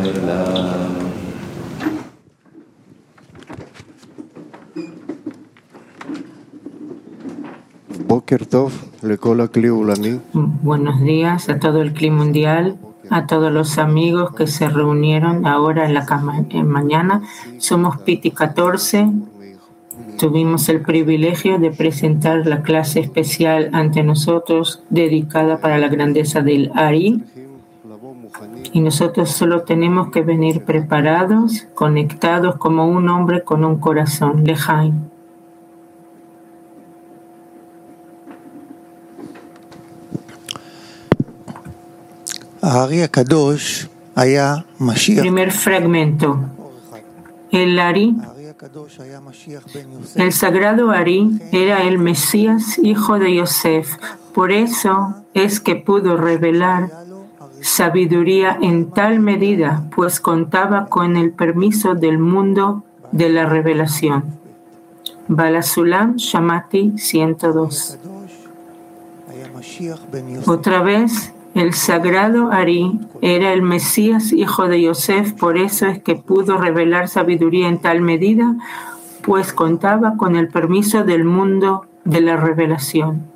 Buenos días a todo el CLI mundial, a todos los amigos que se reunieron ahora en mañana. Somos Piti 14. Tuvimos el privilegio de presentar la clase especial ante nosotros dedicada para la grandeza del Ari. Y nosotros solo tenemos que venir preparados, conectados como un hombre con un corazón. Lejaim. Primer fragmento. El Ari, el sagrado Ari, era el Mesías, hijo de Yosef. Por eso es que pudo revelar sabiduría en tal medida, pues contaba con el permiso del mundo de la revelación. Balasulam Shamati 102. Otra vez, el sagrado Ari era el Mesías, hijo de Yosef, por eso es que pudo revelar sabiduría en tal medida, pues contaba con el permiso del mundo de la revelación.